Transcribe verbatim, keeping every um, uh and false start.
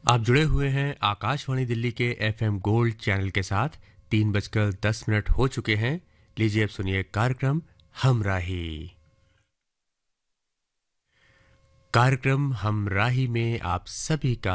आप जुड़े हुए हैं आकाशवाणी दिल्ली के एफएम गोल्ड चैनल के साथ। तीन बजकर दस मिनट हो चुके हैं। लीजिए अब सुनिए कार्यक्रम हमराही। कार्यक्रम हमराही में आप सभी का